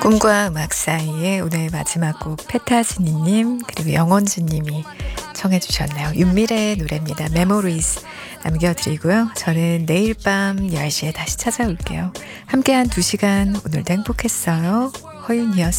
꿈과 음악 사이에 오늘 마지막 곡 페타지니님 그리고 영원주님이 청해 주셨네요. 윤미래의 노래입니다. 메모리즈 남겨드리고요. 저는 내일 밤 10시에 다시 찾아올게요. 함께한 2시간 오늘도 행복했어요. 허윤이었습니다.